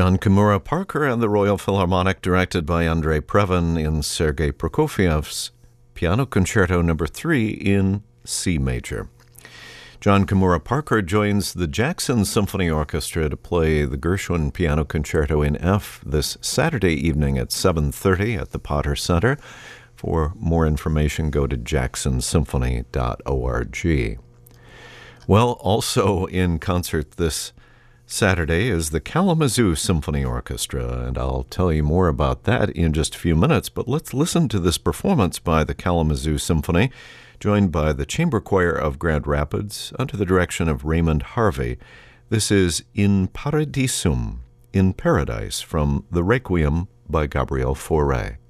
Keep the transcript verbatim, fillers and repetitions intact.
John Kimura Parker and the Royal Philharmonic, directed by Andrei Previn, in Sergei Prokofiev's Piano Concerto Number three in C major. John Kimura Parker joins the Jackson Symphony Orchestra to play the Gershwin Piano Concerto in F this Saturday evening at seven thirty at the Potter Center. For more information, go to jackson symphony dot org. Well, also in concert this Saturday is the Kalamazoo Symphony Orchestra, and I'll tell you more about that in just a few minutes, but let's listen to this performance by the Kalamazoo Symphony, joined by the Chamber Choir of Grand Rapids under the direction of Raymond Harvey. This is In Paradisum, in Paradise, from the Requiem by Gabriel Fauré.